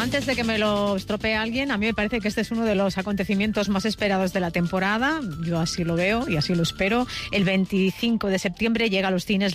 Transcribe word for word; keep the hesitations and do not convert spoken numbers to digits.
antes de que me lo estropee alguien, a mí me parece que este es uno de los acontecimientos más esperados de la temporada. Yo así lo veo y así lo espero. El veinticinco de septiembre llega a los cines